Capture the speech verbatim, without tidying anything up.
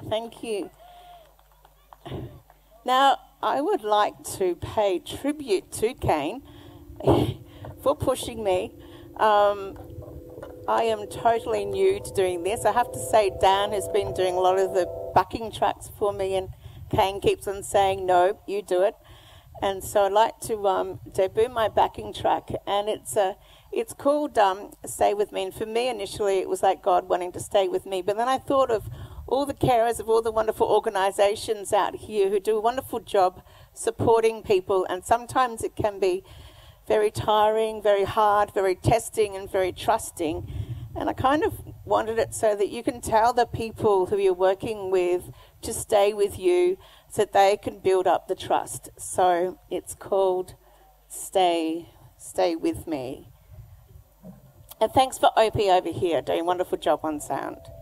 Thank you. Now, I would like to pay tribute to Kane for pushing me. Um, I am totally new to doing this. I have to say Dan has been doing a lot of the backing tracks for me, and Kane keeps on saying, no, you do it. And so I'd like to um, debut my backing track, and it's uh, it's called um, Stay With Me. And for me, initially, it was like God wanting to stay with me. But then I thought of all the carers of all the wonderful organisations out here who do a wonderful job supporting people, and sometimes it can be very tiring, very hard, very testing and very trusting. And I kind of wanted it so that you can tell the people who you're working with to stay with you so that they can build up the trust. So it's called Stay, Stay With Me. And thanks for Opie over here, doing a wonderful job on sound.